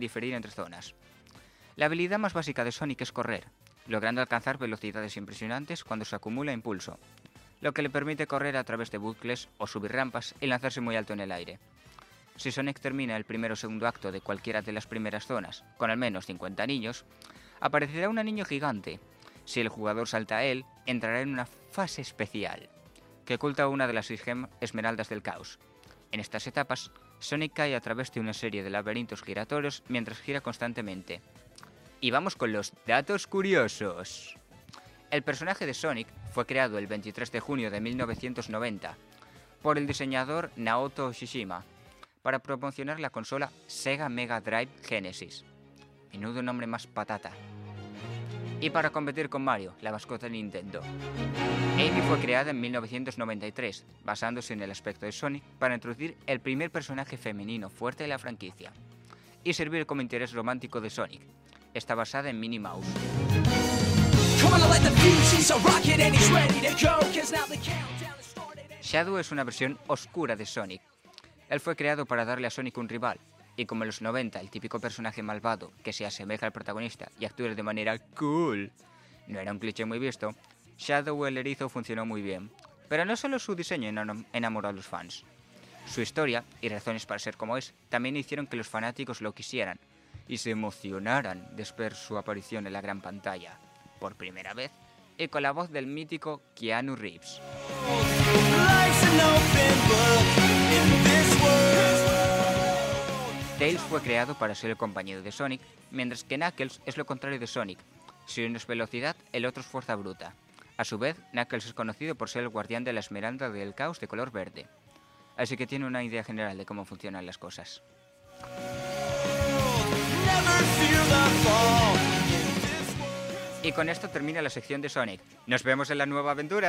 diferir entre zonas. La habilidad más básica de Sonic es correr, logrando alcanzar velocidades impresionantes cuando se acumula impulso, lo que le permite correr a través de bucles o subir rampas y lanzarse muy alto en el aire. Si Sonic termina el primer o segundo acto de cualquiera de las primeras zonas con al menos 50 anillos, aparecerá un anillo gigante. Si el jugador salta a él, entrará en una fase especial, que oculta una de las 6 esmeraldas del caos. En estas etapas, Sonic cae a través de una serie de laberintos giratorios mientras gira constantemente. Y vamos con los datos curiosos. El personaje de Sonic fue creado el 23 de junio de 1990 por el diseñador Naoto Oshima para promocionar la consola Sega Mega Drive Genesis. Menudo nombre más patata. Y para competir con Mario, la mascota de Nintendo. Amy fue creada en 1993, basándose en el aspecto de Sonic para introducir el primer personaje femenino fuerte de la franquicia y servir como interés romántico de Sonic. Está basada en Minnie Mouse. Shadow es una versión oscura de Sonic. Él fue creado para darle a Sonic un rival, y como en los 90 el típico personaje malvado que se asemeja al protagonista y actúa de manera cool no era un cliché muy visto, Shadow el erizo funcionó muy bien. Pero no solo su diseño enamoró a los fans. Su historia y razones para ser como es también hicieron que los fanáticos lo quisieran y se emocionaran de ver su aparición en la gran pantalla, por primera vez, y con la voz del mítico Keanu Reeves. Tails fue creado para ser el compañero de Sonic, mientras que Knuckles es lo contrario de Sonic. Si uno es velocidad, el otro es fuerza bruta. A su vez, Knuckles es conocido por ser el guardián de la esmeralda del caos de color verde. Así que tiene una idea general de cómo funcionan las cosas. Y con esto termina la sección de Sonic. ¡Nos vemos en la nueva aventura!